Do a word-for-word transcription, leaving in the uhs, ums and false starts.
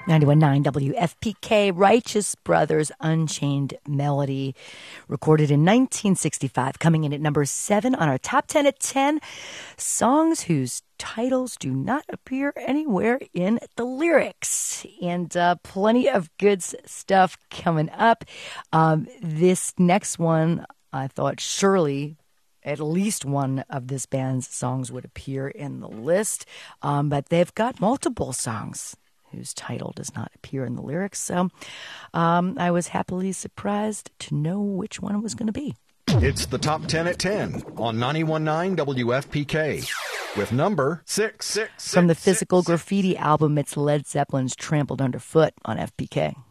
ninety-one point nine W F P K, Righteous Brothers, Unchained Melody, recorded in nineteen sixty-five, coming in at number seven on our top ten at ten, songs whose titles do not appear anywhere in the lyrics. And uh, plenty of good stuff coming up. Um, this next one, I thought surely at least one of this band's songs would appear in the list, um, but they've got multiple songs whose title does not appear in the lyrics. So um, I was happily surprised to know which one it was going to be. It's the Top ten at ten on ninety-one point nine W F P K with number six. six, six From the Physical six, Graffiti album, it's Led Zeppelin's Trampled Underfoot on F P K.